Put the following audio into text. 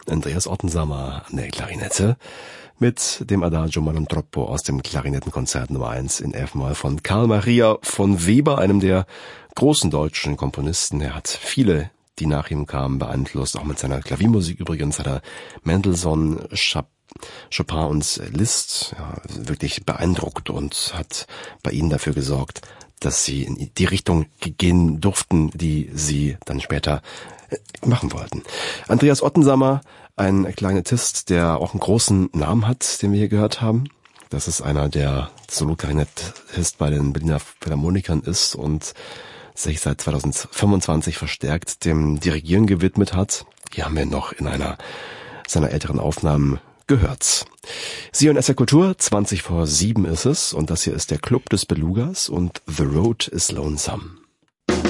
Andreas Ottensamer an der Klarinette mit dem Adagio Ma non troppo aus dem Klarinettenkonzert Nummer 1 in F-Moll von Carl Maria von Weber, einem der großen deutschen Komponisten. Er hat viele, die nach ihm kamen, beeinflusst, auch mit seiner Klaviermusik übrigens, hat er Mendelssohn, Chopin und Liszt wirklich beeindruckt und hat bei ihnen dafür gesorgt, dass sie in die Richtung gehen durften, die sie dann später machen wollten. Andreas Ottensamer, ein Klarinettist, der auch einen großen Namen hat, den wir hier gehört haben. Das ist einer, der Solo-Klarinettist bei den Berliner Philharmonikern ist und sich seit 2025 verstärkt dem Dirigieren gewidmet hat. Hier haben wir noch in einer seiner älteren Aufnahmen gehört. Sie und SR Kultur, 20 vor 7 ist es und das hier ist der Club des Belugas und The Road is Lonesome.